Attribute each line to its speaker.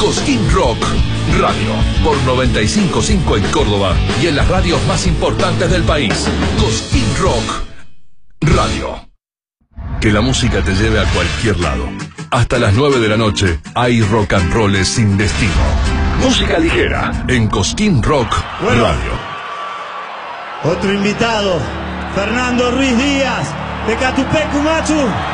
Speaker 1: Cosquín Rock Radio, por 95.5 en Córdoba y en las radios más importantes del país. Cosquín Rock Radio. Que la música te lleve a cualquier lado. Hasta las 9 de la noche hay rock and roll sin destino. Música ligera en Cosquín Rock Radio.
Speaker 2: Otro invitado, Fernando Ruiz Díaz, de Catupecu, Machu.